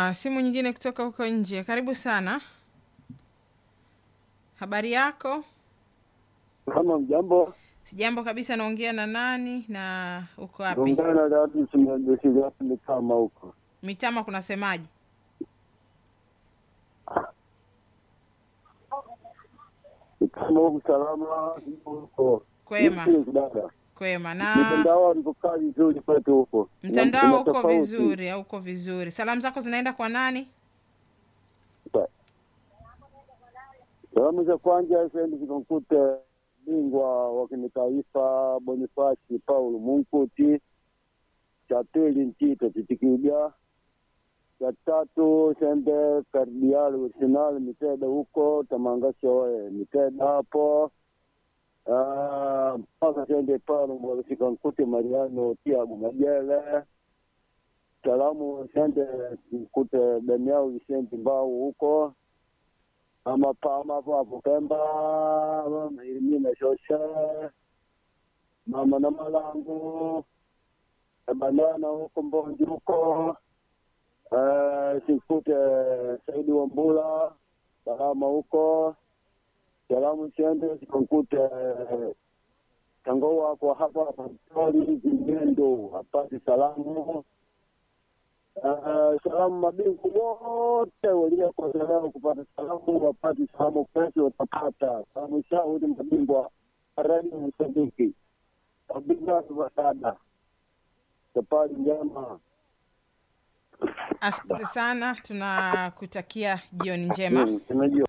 Simu nyingine kutoka huko nje. Karibu sana. Habari yako? Kama mjambo, Sijambo kabisa, naongea na nani na uko wapi? ungana na watu simajesi watu ni kama huko. Mitama kunasemaje? Ni kama huko salama, huko. Kwema. Ni dada. Kwema. Na Mtandao uko kazi nzuri kwetu huko. mtandao uko vizuri au uko vizuri? Salamu zako zinaenda kwa nani? Salamu za kwanza sasa zikamkuta bingwa wa kimataifa Bonifasi Paulo Munkuti. Cha pili Ntito Titikija. Cha tatu sende Kardiali Arsenal Miteda huko Tamangasho Miteda hapo. Mpaka sende pale mwalifika Nkute Mariano Tiago Majele. Salamu sende Nkute Daniel Vicente Mbao huko. Ama Pama hapo Pemba, Irimina Shosha, Mama na Malangu, Banana huko Mbonji huko, Sikute Saidi Wambula, Salama huko, salamu chende, sikute Tangoa kwa hapa Pantoli, Zingendo, hapati salamu. Salamu mabingu wote walio kwa salamu kupata salamu wapati salamu pesi watapata salamu shauri mabingwa Aradi Msadiki wabingwa wasada safari njema. Asante sana, tunakutakia jioni njema. Tunajua